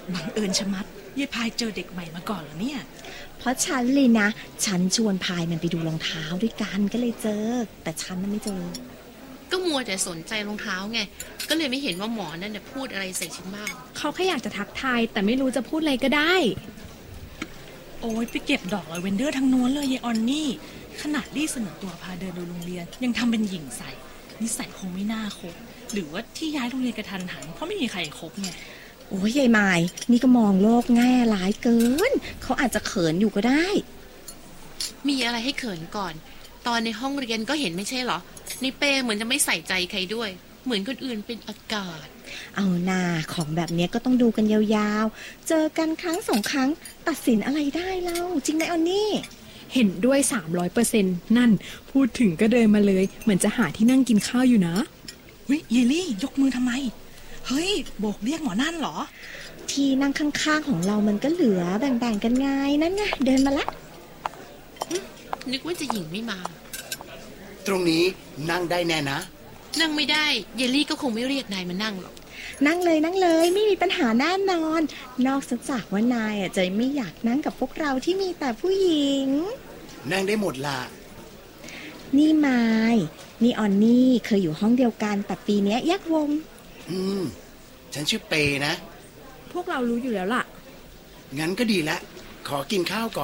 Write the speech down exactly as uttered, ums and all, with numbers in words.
บังเอิญชะมัดยายพายเจอเด็กใหม่มาก่อนเหรอเนี่ยเพราะฉันเลยนะฉันชวนพายมันไปดูรองเท้าด้วยกันก็เลยเจอแต่ฉันน่ะไม่เจอก็มัวแต่สนใจรองเท้าไงก็เลยไม่เห็นว่าหมอนั่นเนี่ยพูดอะไรใส่ฉันบ้างเขาแค่อยากจะทักทายแต่ไม่รู้จะพูดอะไรก็ได้โอ้ยไปเก็บดอกลาเวนเดอร์ทางโน้นเลยยายออนนี่ขนาดลี่เสนอตัวพาเดินดูโรงเรียนยังทำเป็นหญิงใส่นิสัยคงไม่น่าคบหรือว่าที่ย้ายโรงเรียนกระทันหันเพราะไม่มีใครคบไงโอ้ยยายไม้นี่ก็มองโลกแง่ร้ายเกินเขาอาจจะเขินอยู่ก็ได้มีอะไรให้เขินก่อนตอนในห้องเรียนก็เห็นไม่ใช่เหรอในเป้เหมือนจะไม่ใส่ใจใครด้วยเหมือนคนอื่นเป็นอากาศเอาหน้าของแบบนี้ก็ต้องดูกันยาวๆเจอกันครั้งสองครั้งตัดสินอะไรได้เล่าจริงไหมออนนี่เห็นด้วย สามร้อยเปอร์เซ็นต์ นั่นพูดถึงก็เดินมาเลยเหมือนจะหาที่นั่งกินข้าวอยู่นะเฮ้ยเยลี่ยกมือทำไมเฮ้ยโบกเรียกหมอนั่นเหรอที่นั่งข้างๆของเรามันก็เหลือแบ่งๆกันไงนั่นไงเดินมาละนึกว่าจะหญิงไม่มาตรงนี้นั่งได้แน่นะนั่งไม่ได้เยลลี่ก็คงไม่เรียกนายมานั่งหรอกนั่งเลยนั่งเลยไม่มีปัญหาแน่นอนนอกจากว่านายอ่ะจะไม่อยากนั่งกับพวกเราที่มีแต่ผู้หญิงนั่งได้หมดล่ะนี่ไมายนี่ออนนี่เคยอยู่ห้องเดียวกันแต่ปีนี้แยกวงอืมฉันชื่อเปนะพวกเรารู้อยู่แล้วล่ะงั้นก็ดีละขอกินข้าวก่อน